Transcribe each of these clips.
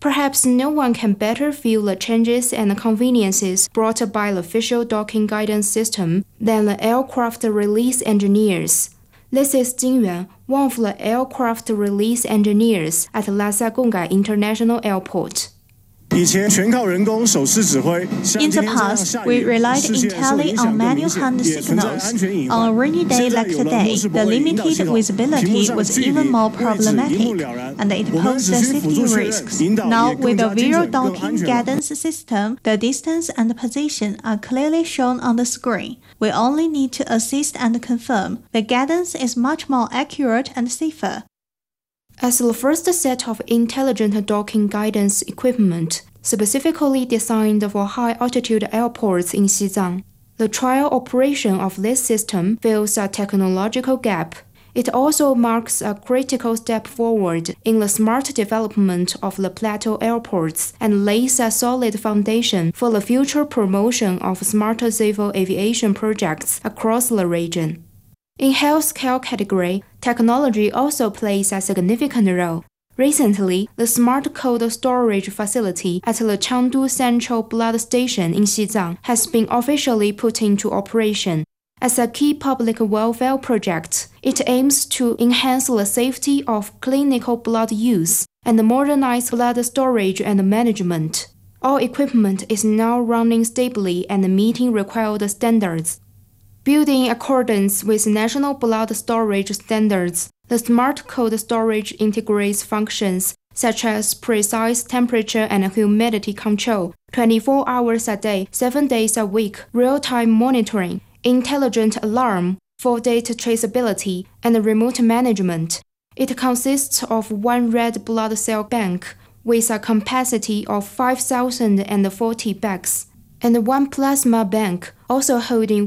Perhaps no one can better feel the changes and conveniences brought by the official docking guidance system than the aircraft release engineers. This is Jing Yuan, one of the aircraft release engineers at Lhasa Gongai International Airport. In the past, we relied entirely on manual hand signals. On a rainy day like today, the limited visibility was even more problematic, and it posed safety risks. Now, with the Vero docking guidance system, the distance and position are clearly shown on the screen. We only need to assist and confirm. The guidance is much more accurate and safer. As the first set of intelligent docking guidance equipment, specifically designed for high-altitude airports in Xizang, the trial operation of this system fills a technological gap. It also marks a critical step forward in the smart development of the plateau airports and lays a solid foundation for the future promotion of smarter civil aviation projects across the region. In healthcare category, technology also plays a significant role. Recently, the smart cold storage facility at the Chengdu Central Blood Station in Xizang has been officially put into operation. As a key public welfare project, it aims to enhance the safety of clinical blood use and modernize blood storage and management. All equipment is now running stably and meeting required standards. Built in accordance with national blood storage standards, the smart cold storage integrates functions such as precise temperature and humidity control, 24 hours a day, 7 days a week, real-time monitoring, intelligent alarm, full data traceability, and remote management. It consists of one red blood cell bank with a capacity of 5,040 bags, and one plasma bank also holding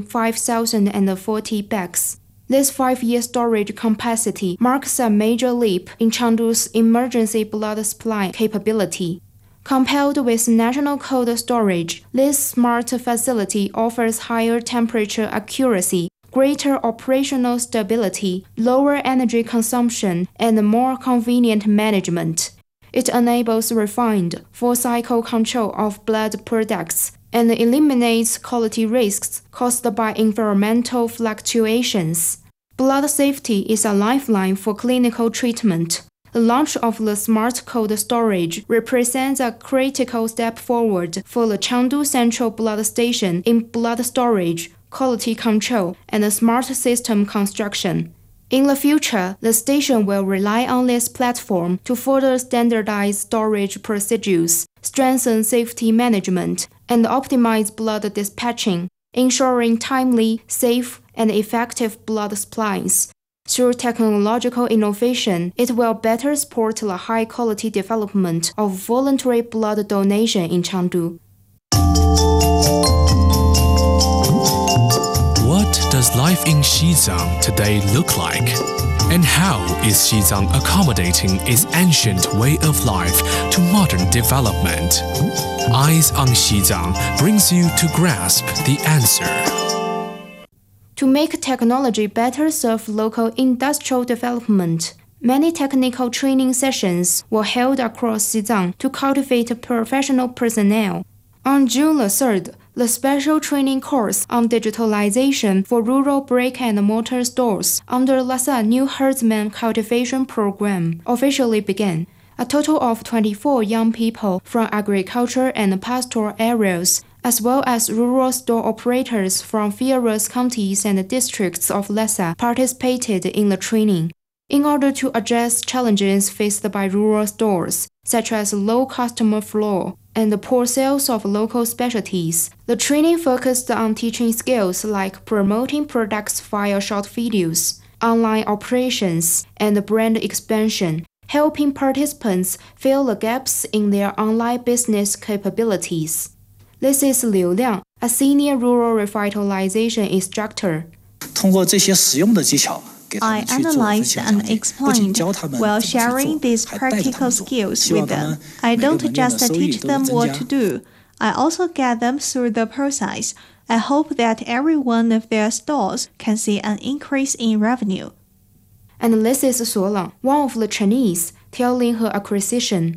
5,040 bags. This 5-year storage capacity marks a major leap in Chengdu's emergency blood supply capability. Compared with national cold storage, this smart facility offers higher temperature accuracy, greater operational stability, lower energy consumption, and more convenient management. It enables refined, full-cycle control of blood products and eliminates quality risks caused by environmental fluctuations. Blood safety is a lifeline for clinical treatment. The launch of the smart cold storage represents a critical step forward for the Chengdu Central Blood Station in blood storage, quality control, and smart system construction. In the future, the station will rely on this platform to further standardize storage procedures, strengthen safety management, and optimize blood dispatching, ensuring timely, safe, and effective blood supplies. Through technological innovation, it will better support the high-quality development of voluntary blood donation in Chengdu. What does life in Xizang today look like? And how is Xizang accommodating its ancient way of life to modern development? Eyes on Xizang brings you to grasp the answer. To make technology better serve local industrial development, many technical training sessions were held across Xizang to cultivate professional personnel. On June 3rd, the special training course on digitalization for rural brick-and-mortar stores under Lhasa New Herdsman Cultivation Program officially began. A total of 24 young people from agriculture and pastoral areas, as well as rural store operators from various counties and districts of Lhasa, participated in the training. In order to address challenges faced by rural stores, such as low customer flow and the poor sales of local specialties, the training focused on teaching skills like promoting products via short videos, online operations, and brand expansion, helping participants fill the gaps in their online business capabilities. This is Liu Liang, a senior rural revitalization instructor. 通过这些实用的技巧 I analyzed and explained while sharing these practical skills with them. I don't just teach them what to do, I also guide them through the process. I hope that every one of their stores can see an increase in revenue. And this is Suo Lang, one of the trainees, telling her acquisition.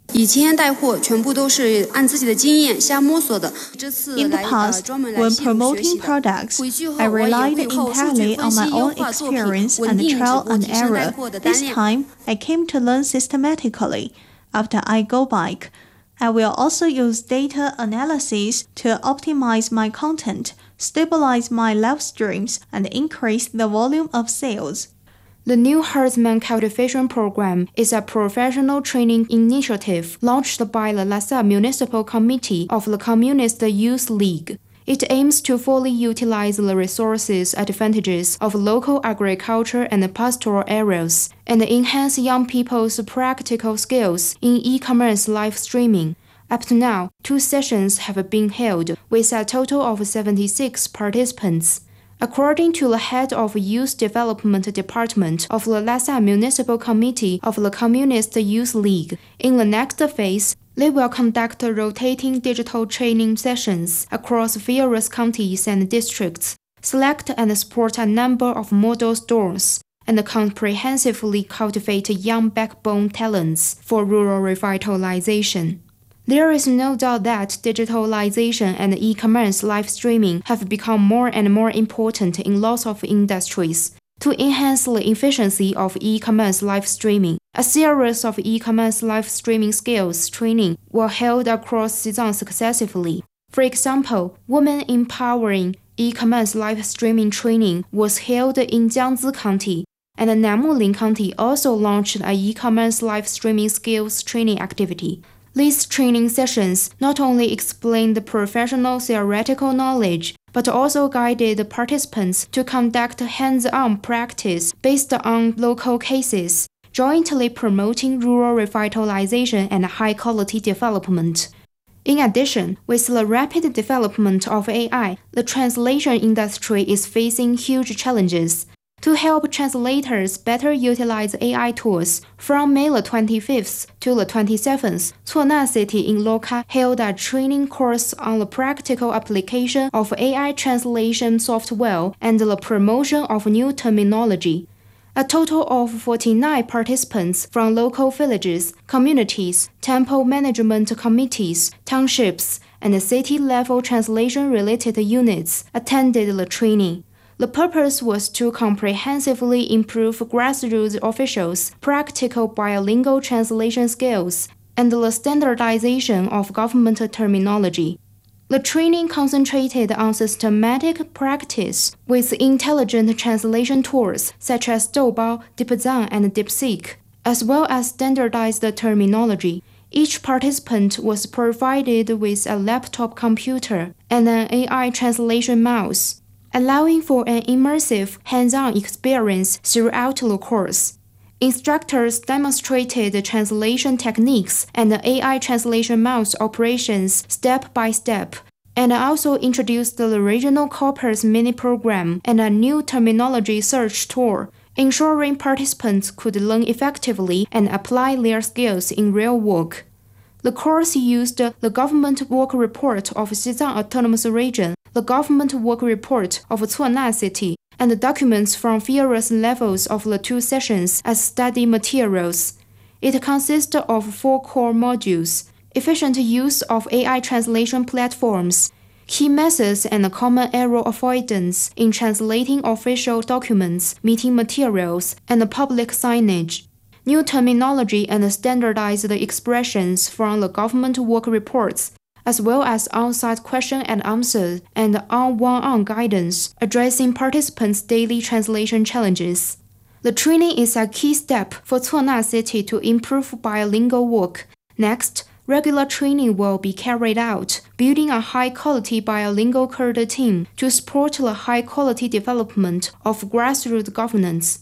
以前带货全部都是按自己的经验瞎摸索的。这次 In the 来 past, 专门来 when 系统学 promoting 习的。 products, 回去后 I 我也 relied 会后数据 entirely 分 on 析 my 优 own 化作品， experience 稳 and 定直 trial 播 and 提升带 error. 货的单 This 量。 time, I came to learn systematically. After I go bike, I will also use data analysis to optimize my content, stabilize my live streams, and increase the volume of sales. The new herdsman cultivation program is a professional training initiative launched by the Lhasa Municipal Committee of the Communist Youth League. It aims to fully utilize the resources advantages of local agriculture and pastoral areas and enhance young people's practical skills in e-commerce live streaming. Up to now, 2 sessions have been held with a total of 76 participants. According to the head of Youth Development Department of the Lhasa Municipal Committee of the Communist Youth League, in the next phase, they will conduct rotating digital training sessions across various counties and districts, select and support a number of model stores, and comprehensively cultivate young backbone talents for rural revitalization. There is no doubt that digitalization and e-commerce live streaming have become more and more important in lots of industries. To enhance the efficiency of e-commerce live streaming, a series of e-commerce live streaming skills training were held across Xizang successively. For example, Women Empowering e-commerce live streaming training was held in Jiangzi County, and Namulin County also launched an e-commerce live streaming skills training activity. These training sessions not only explained the professional theoretical knowledge, but also guided the participants to conduct hands-on practice based on local cases, jointly promoting rural revitalization and high-quality development. In addition, with the rapid development of AI, the translation industry is facing huge challenges. To help translators better utilize AI tools, from May the 25th to the 27th, Cuona City in Loka held a training course on the practical application of AI translation software and the promotion of new terminology. A total of 49 participants from local villages, communities, temple management committees, townships, and city-level translation-related units attended the training. The purpose was to comprehensively improve grassroots officials' practical bilingual translation skills and the standardization of government terminology. The training concentrated on systematic practice with intelligent translation tools such as Doubao, DeepZhang, and DeepSeek, as well as standardized terminology. Each participant was provided with a laptop computer and an AI translation mouse, allowing for an immersive, hands-on experience throughout the course. Instructors demonstrated translation techniques and AI translation mouse operations step by step, and also introduced the regional corpus mini-program and a new terminology search tool, ensuring participants could learn effectively and apply their skills in real work. The course used the Government Work Report of Xizang Autonomous Region, the Government Work Report of Cuona City, and the documents from various levels of the 2 sessions as study materials. It consists of 4 core modules: efficient use of AI translation platforms, key methods and common error avoidance in translating official documents, meeting materials, and public signage, new terminology and standardized expressions from the government work reports, as well as on-site question and answer and on-one-on guidance addressing participants' daily translation challenges. The training is a key step for Cuona City to improve bilingual work. Next, regular training will be carried out, building a high-quality bilingual cadre team to support the high-quality development of grassroots governance.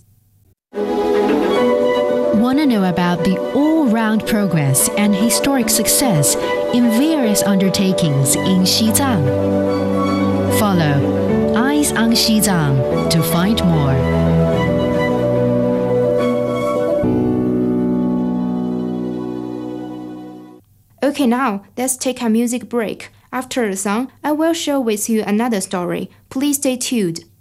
Want to know about the all-round progress and historic success in various undertakings in Xizang? Follow Eyes on Xizang to find more. Okay, now let's take a music break. After the song, I will share with you another story. Please stay tuned.